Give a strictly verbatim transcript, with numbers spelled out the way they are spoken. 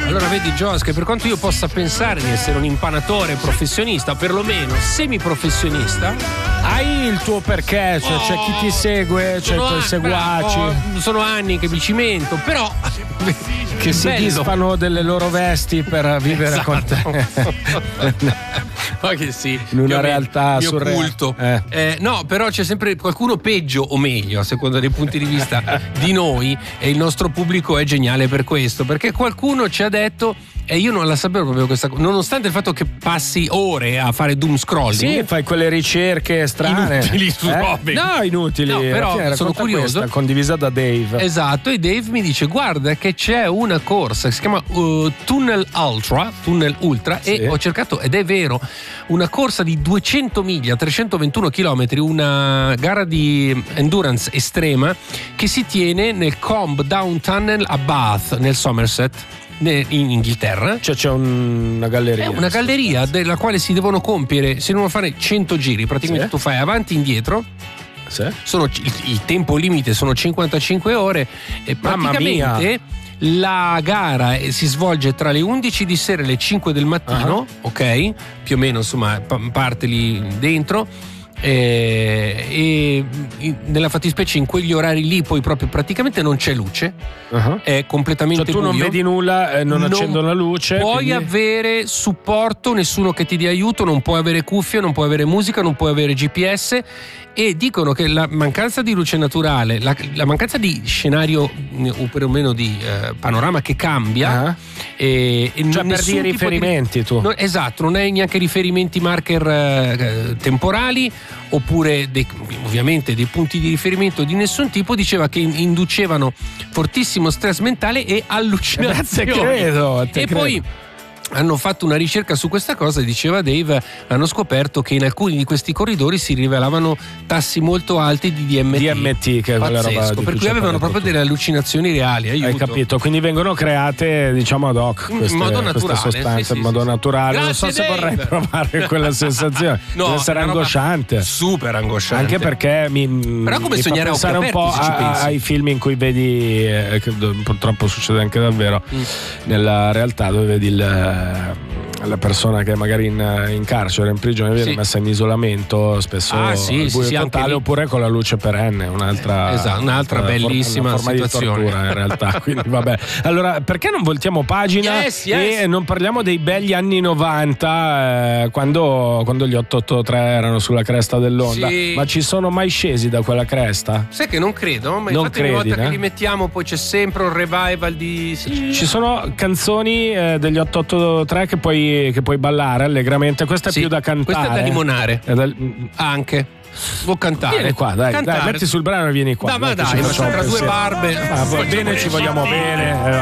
Allora vedi, Jones, che per quanto io possa pensare di essere un impanatore professionista, o perlomeno semiprofessionista, hai il tuo perché, cioè oh, c'è chi ti segue, c'è i tuoi seguaci. Oh, sono anni che mi cimento, però che si bello. disfano delle loro vesti per vivere esatto. con te. Ma che sì, in una realtà surreale. Eh. Eh, no, però c'è sempre qualcuno peggio o meglio, a seconda dei punti di vista di noi, e il nostro pubblico è geniale per questo, perché qualcuno ci ha detto, e io non la sapevo proprio questa cosa, nonostante il fatto che passi ore a fare doom scrolling. Sì, fai quelle ricerche strane. Inutili su eh? robe. No, inutili. No, però Era sono curioso. Questa, condivisa da Dave. Esatto, e Dave mi dice, guarda che c'è una corsa che si chiama uh, Tunnel Ultra, Tunnel Ultra, sì. E ho cercato, ed è vero, una corsa di duecento miglia, trecentoventuno chilometri, una gara di endurance estrema che si tiene nel Combe Down Tunnel a Bath, nel Somerset, in Inghilterra. Cioè c'è un, una galleria. È una galleria della quale si devono compiere, si devono fare cento giri, praticamente sì. Tu fai avanti e indietro. Sì. Sono, il, il tempo limite sono cinquantacinque ore e praticamente la gara si svolge tra le undici di sera e le cinque del mattino, uh-huh. ok? Più o meno, insomma, parte lì dentro. E, e nella fattispecie in quegli orari lì poi proprio praticamente non c'è luce, uh-huh. È completamente cioè tu buio. Non vedi nulla, eh, non, non accendono la luce, puoi quindi... avere supporto, nessuno che ti dia aiuto, non puoi avere cuffie, non puoi avere musica, non puoi avere G P S, e dicono che la mancanza di luce naturale, la, la mancanza di scenario o perlomeno di eh, panorama che cambia, uh-huh. e, e cioè per dire riferimenti di, tu no, esatto, non hai neanche riferimenti marker eh, temporali, oppure dei, ovviamente dei punti di riferimento di nessun tipo. Diceva che inducevano fortissimo stress mentale e allucinazioni. Te credo, te e credo. Poi hanno fatto una ricerca su questa cosa e diceva Dave, hanno scoperto che in alcuni di questi corridori si rivelavano tassi molto alti di D M T. D M T, che è quella roba di per cui avevano proprio tu. delle allucinazioni reali. Aiuto. Hai capito? Quindi vengono create, diciamo, ad hoc queste, in modo naturale, queste sostanze sì, sì, in modo sì, naturale. Grazie, non so se Dave. vorrei provare quella sensazione. No, deve essere angosciante, super angosciante. Anche perché mi, Però come mi fa pensare un po' a, ai film in cui vedi, eh, che purtroppo succede anche davvero mm. nella realtà, dove vedi il la persona che magari in, in carcere, in prigione, viene sì. messa in isolamento spesso ah, sì, al buio sì, totale, oppure con la luce perenne, un'altra, esatto, un'altra bellissima for- una forma situazione di tortura in realtà. Quindi vabbè, allora perché non voltiamo pagina yes, yes. e non parliamo dei begli anni novanta, eh, quando, quando gli otto otto tre erano sulla cresta dell'onda, sì. Ma ci sono mai scesi da quella cresta? Sai che non credo, ma non infatti credi, ogni volta né? che li mettiamo poi c'è sempre un revival di sì. Ci sono canzoni eh, degli otto otto tre che puoi che puoi ballare allegramente. Questa è sì, più da cantare. Questa è da limonare. È da... Anche. Può cantare. Vieni qua, dai, dai, metti sul brano e vieni qua. No, ma dai, ma tra due barbe. Ah, va bene, ci vogliamo bene.